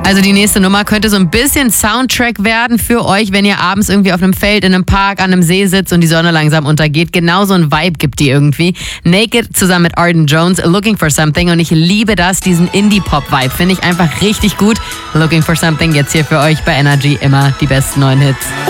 Also die nächste Nummer könnte so ein bisschen Soundtrack werden für euch, wenn ihr abends irgendwie auf einem Feld, in einem Park, an einem See sitzt und die Sonne langsam untergeht. Genau so ein Vibe gibt die irgendwie. Naked zusammen mit Arden Jones, Looking for Something. Und ich liebe das, diesen Indie-Pop-Vibe. Finde ich einfach richtig gut. Looking for Something jetzt hier für euch bei Energy. Immer die besten neuen Hits.